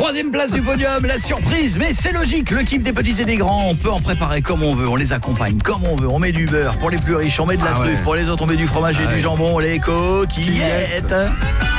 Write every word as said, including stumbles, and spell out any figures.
troisième place du podium, la surprise. Mais c'est logique, le kiff des petits et des grands, on peut en préparer comme on veut, on les accompagne comme on veut. On met du beurre pour les plus riches, on met de la Ah truffe ouais. pour les autres, on met du fromage et Ah du ouais. jambon, les coquillettes.